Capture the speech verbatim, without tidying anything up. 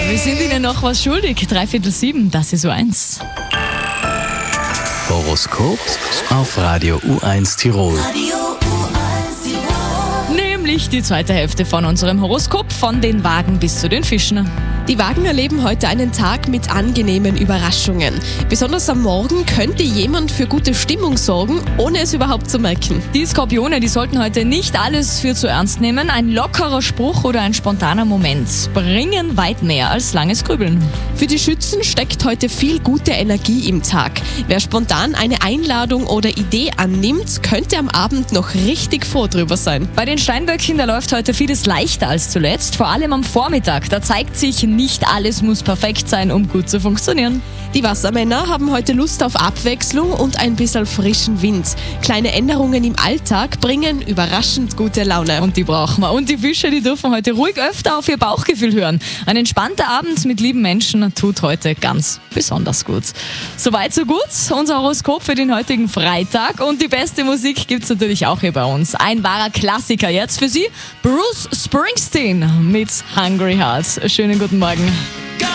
Wir sind Ihnen noch was schuldig. Dreiviertel sieben, das ist U eins. Horoskop auf Radio U eins Tirol. Nämlich die zweite Hälfte von unserem Horoskop, von den Wagen bis zu den Fischen. Die Wagen erleben heute einen Tag mit angenehmen Überraschungen. Besonders am Morgen könnte jemand für gute Stimmung sorgen, ohne es überhaupt zu merken. Die Skorpione, die sollten heute nicht alles für zu ernst nehmen. Ein lockerer Spruch oder ein spontaner Moment bringen weit mehr als langes Grübeln. Für die Schützen steckt heute viel gute Energie im Tag. Wer spontan eine Einladung oder Idee annimmt, könnte am Abend noch richtig froh drüber sein. Bei den Steinböcken, da läuft heute vieles leichter als zuletzt. Vor allem am Vormittag, da zeigt sich, nicht alles muss perfekt sein, um gut zu funktionieren. Die Wassermänner haben heute Lust auf Abwechslung und ein bisschen frischen Wind. Kleine Änderungen im Alltag bringen überraschend gute Laune. Und die brauchen wir. Und die Fische, die dürfen heute ruhig öfter auf ihr Bauchgefühl hören. Ein entspannter Abend mit lieben Menschen tut heute ganz besonders gut. Soweit, so gut. Unser Horoskop für den heutigen Freitag. Und die beste Musik gibt's natürlich auch hier bei uns. Ein wahrer Klassiker jetzt für Sie. Bruce Springsteen mit Hungry Hearts. Schönen guten Morgen.